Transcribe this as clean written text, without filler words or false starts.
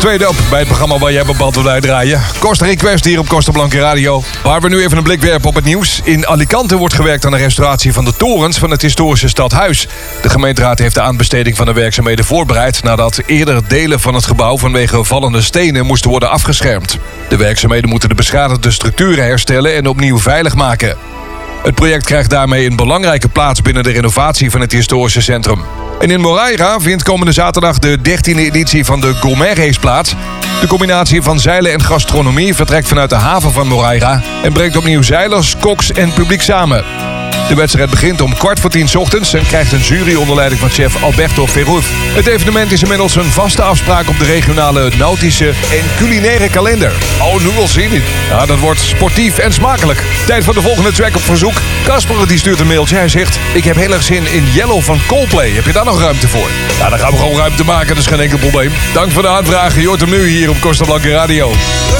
Tweede op bij het programma waar jij bepaalt wat wij draaien. Costa Request hier op Costa Blanca Radio. Waar we nu even een blik werpen op het nieuws. In Alicante wordt gewerkt aan de restauratie van de torens van het historische stadhuis. De gemeenteraad heeft de aanbesteding van de werkzaamheden voorbereid nadat eerder delen van het gebouw vanwege vallende stenen moesten worden afgeschermd. De werkzaamheden moeten de beschadigde structuren herstellen en opnieuw veilig maken. Het project krijgt daarmee een belangrijke plaats binnen de renovatie van het historische centrum. En in Moraira vindt komende zaterdag de 13e editie van de Gourmet Race plaats. De combinatie van zeilen en gastronomie vertrekt vanuit de haven van Moraira en brengt opnieuw zeilers, koks en publiek samen. De wedstrijd begint om 9:15 ochtends en krijgt een jury onder leiding van chef Alberto Ferruf. Het evenement is inmiddels een vaste afspraak op de regionale nautische en culinaire kalender. Oh, nu wel zin in. Ja, dat wordt sportief en smakelijk. Tijd voor de volgende track op verzoek. Kasper die stuurt een mailtje. Hij zegt, ik heb heel erg zin in Yellow van Coldplay. Heb je daar nog ruimte voor? Ja, dan gaan we gewoon ruimte maken. Dat is geen enkel probleem. Dank voor de aanvraag. Je hoort hem nu hier op Costa Blanca Radio.